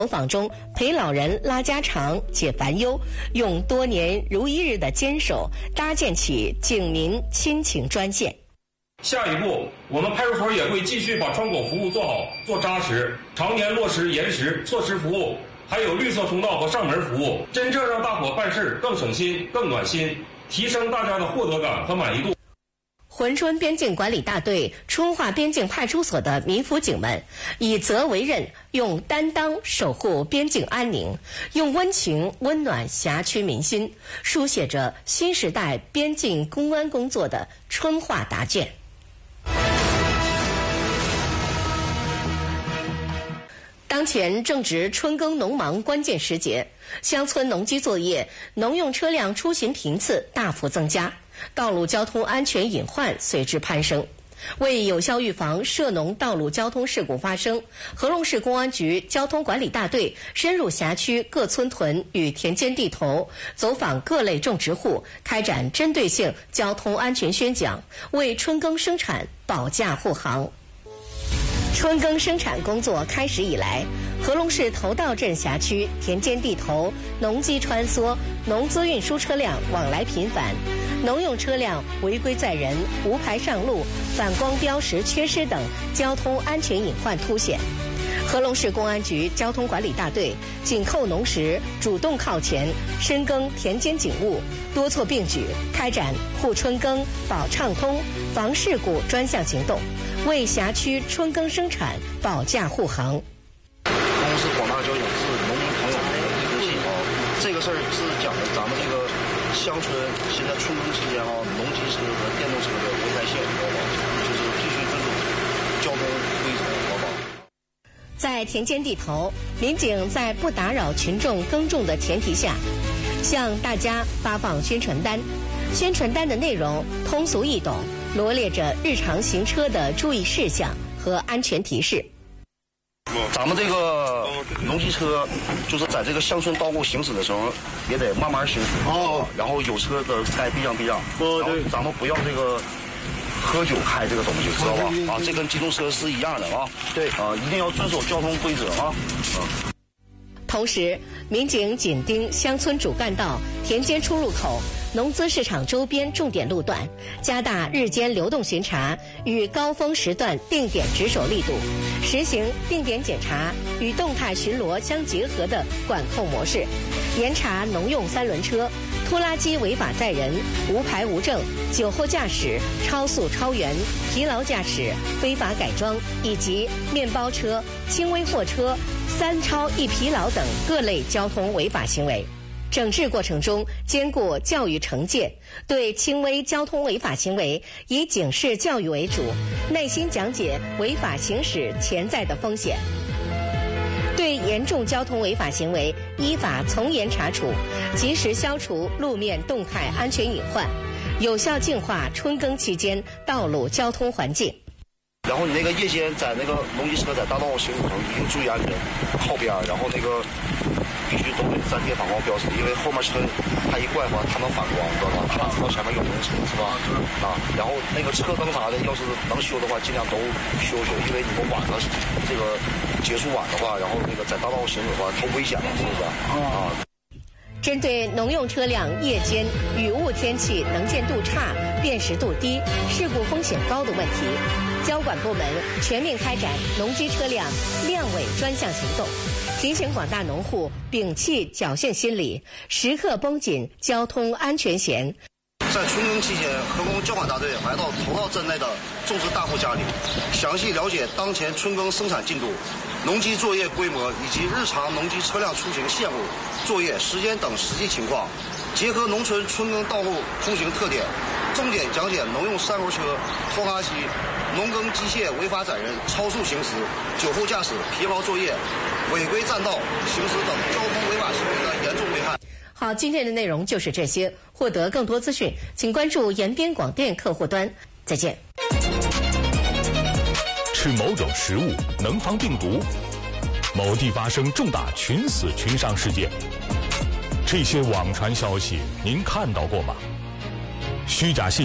走访中陪老人拉家常、解烦忧，用多年如一日的坚守，搭建起警民亲情专线。 下一步，我们派出所也会继续把窗口服务做好、做扎实，常年落实延时、措施服务，还有绿色通道和上门服务，真正让大伙办事更省心、更暖心，提升大家的获得感和满意度。 珲春边境管理大队春化边境派出所的民辅警们以责为任，用担当守护边境安宁，用温情温暖辖区民心，书写着新时代边境公安工作的春化答卷。当前正值春耕农忙关键时节，乡村农机作业、农用车辆出行频次大幅增加，道路交通安全隐患随之攀升。为有效预防涉农道路交通事故发生，和隆市公安局交通管理大队深入辖区各村屯与田间地头，走访各类种植户，开展针对性交通安全宣讲，为春耕生产保驾护航。春耕生产工作开始以来，和隆市头道镇辖区田间地头农机穿梭，农资运输车辆往来频繁，农用车辆违规载人、无牌上路、反光标识缺失等交通安全隐患凸显。和隆市公安局交通管理大队紧扣农时，主动靠前，深耕田间警务，多措并举，开展护春耕、保畅通、防事故专项行动，为辖区春耕生产保驾护航。 同时，广大交警是农民朋友们的一个信号。这个事儿是讲的咱们这个乡村现在春耕期间农机车和电动车的危害性，就是必须遵守交通规则，好不好？ 在田间地头，民警在不打扰群众耕种的前提下，向大家发放宣传单。宣传单的内容通俗易懂，罗列着日常行车的注意事项和安全提示。 咱们这个农机车就是在这个乡村道路行驶的时候，也得慢慢行驶然后有车的该避让避让。然后咱们不要这个喝酒开这个东西，知道吧？这跟机动车是一样的对一定要遵守交通规则同时，民警紧盯乡村主干道、田间出入口、农资市场周边重点路段，加大日间流动巡查与高峰时段定点值守力度，实行定点检查与动态巡逻相结合的管控模式，严查农用三轮车、拖拉机违法载人、无牌无证、酒后驾驶、超速超员、疲劳驾驶、非法改装以及面包车、轻微货车、三超一疲劳等各类交通违法行为。整治过程中兼顾教育惩戒，对轻微交通违法行为以警示教育为主，耐心讲解违法行驶潜在的风险。对严重交通违法行为依法从严查处，及时消除路面动态安全隐患，有效净化春耕期间道路交通环境。 然后你那个夜间在那个农机车在大道上行驶的时候，一定注意安全，靠边，然后那个必须都得粘贴反光标识，因为后面车它一怪的话，它能反光，知道吧？它知道前面有人车，是吧？然后那个车灯啥的，要是能修的话，尽量都修，因为你们晚上这个结束晚的话，然后那个在大道上行驶的话，太危险了，是不是？ 针对农用车辆夜间雨雾天气能见度差、辨识度低、事故风险高的问题，交管部门全面开展农机车辆亮伪专项行动，提醒广大农户摒弃侥幸心理，时刻绷紧交通安全弦。 在春耕期间，和隆交管大队来到头道镇内的种植大户家里，详细了解当前春耕生产进度、农机作业规模以及日常农机车辆出行线路、作业时间等实际情况，结合农村春耕道路通行特点，重点讲解农用三轮车、拖拉机、农耕机械违法载人、超速行驶、酒后驾驶、疲劳作业、违规占道行驶等交通违法行为的严重危害。 好，今天的内容就是这些。获得更多资讯，请关注延边广电客户端。再见。 吃某种食物能防病毒，某地发生重大群死群伤事件，这些网传消息您看到过吗？虚假信